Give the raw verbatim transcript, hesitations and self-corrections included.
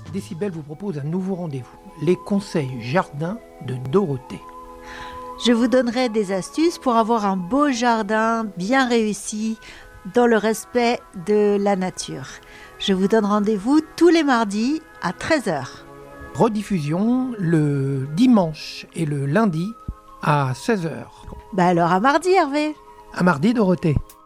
Décibel vous propose un nouveau rendez-vous, les conseils jardin de Dorothée. Je vous donnerai des astuces pour avoir un beau jardin bien réussi dans le respect de la nature. Je vous donne rendez-vous tous les mardis à treize heures. Rediffusion le dimanche et le lundi à seize heures. Bah alors à mardi Hervé. À mardi Dorothée.